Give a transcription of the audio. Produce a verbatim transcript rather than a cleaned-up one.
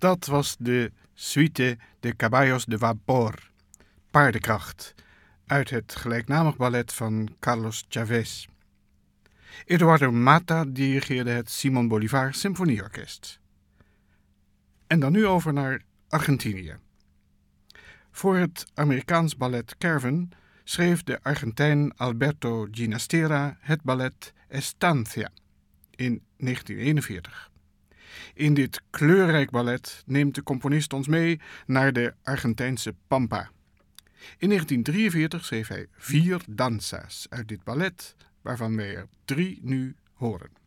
Dat was de Suite de Caballos de Vapor, Paardenkracht, uit het gelijknamig ballet van Carlos Chavez. Eduardo Mata dirigeerde het Simon Bolivar Symfonieorkest. En dan nu over naar Argentinië. Voor het Amerikaans ballet Caravan schreef de Argentijn Alberto Ginastera het ballet Estancia in negentien eenenveertig. In dit kleurrijk ballet neemt de componist ons mee naar de Argentijnse Pampa. In negentien drieënveertig schreef hij vier danza's uit dit ballet, waarvan wij er drie nu horen.